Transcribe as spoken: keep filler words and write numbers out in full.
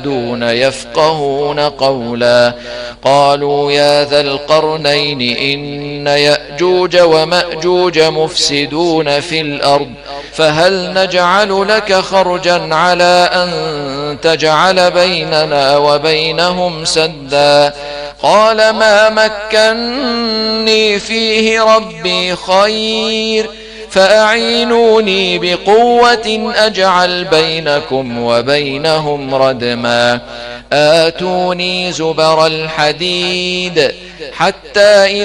يكادون يفقهون قولا قالوا يا ذا القرنين إن يأجوج ومأجوج مفسدون في الأرض فهل نجعل لك خرجا على أن تجعل بيننا وبينهم سدا قال ما مكني فيه ربي خير فأعينوني بقوة أجعل بينكم وبينهم ردما آتوني زبر الحديد حتى